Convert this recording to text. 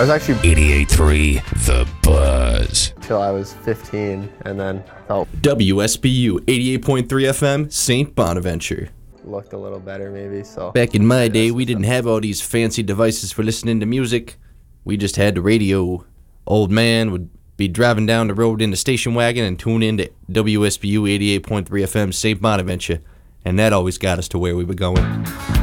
I was actually 88.3 The Buzz. till I was 15, and then felt WSBU 88.3 FM, St. Bonaventure. looked a little better maybe. So Back in my day, we didn't have all these fancy devices for listening to music. We just had the radio. Old man would be driving down the road in the station wagon and tune in to WSBU 88.3 FM, St. Bonaventure. And that always got us to where we were going.